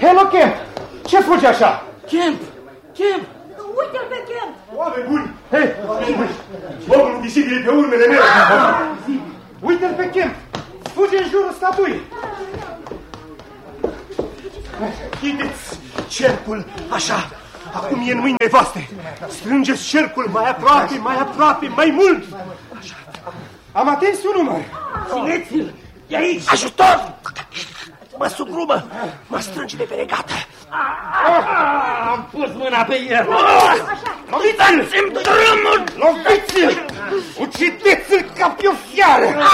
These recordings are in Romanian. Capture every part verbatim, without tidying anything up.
Hello, Kemp! Ce fugi așa? Kemp! Kemp! Uite-l pe Kemp! Oameni buni! Hei! Omul vizibil pe urmele mele! Uite-l pe Kemp! Fuge în jurul statuii! Chideți cercul așa! Acum e în mâinile voastre! Strângeți cercul mai aproape, mai aproape, mai mult! Așa. Am atins un număr! Țineți-l! E aici! Ajutor! Mă sugrumă! Mă strânge de pe regată! Am pus mâna pe el! Loviți-l! Ți-mi drumul! Loviți-l! Ucideți-l ca pe o fiară!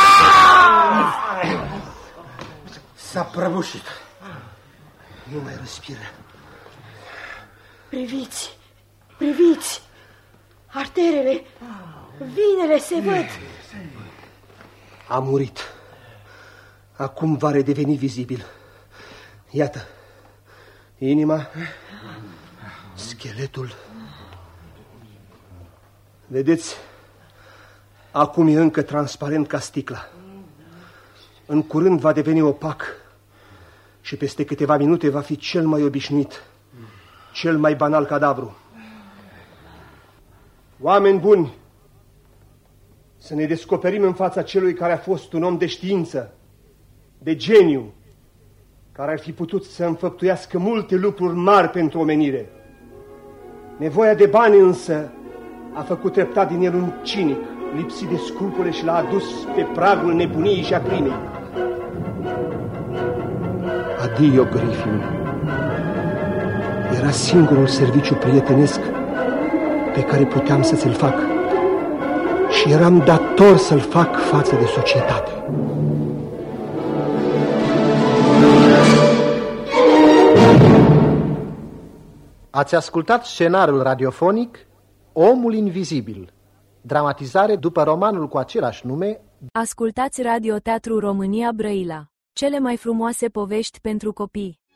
S-a prăbușit. Nu mai respiră. Priviți! Priviți! Arterele, vinele se văd. A murit. Acum va redeveni vizibil. Iată. Inima. Scheletul. Vedeți? Acum e încă transparent ca sticla. În curând va deveni opac. Și peste câteva minute va fi cel mai obișnuit, cel mai banal cadavru. Oameni buni, să ne descoperim în fața celui care a fost un om de știință, de geniu, care ar fi putut să înfăptuiască multe lucruri mari pentru omenire. Nevoia de bani însă a făcut treptat din el un cinic, lipsit de scrupule și l-a adus pe pragul nebuniei și a crimei. Adio, Griffin. Era singurul serviciu prietenesc pe care puteam să ți-l fac și eram dator să-l fac față de societate. Ați ascultat scenariul radiofonic Omul Invizibil, dramatizare după romanul cu același nume. Ascultați Radio Teatru România Brăila, cele mai frumoase povești pentru copii.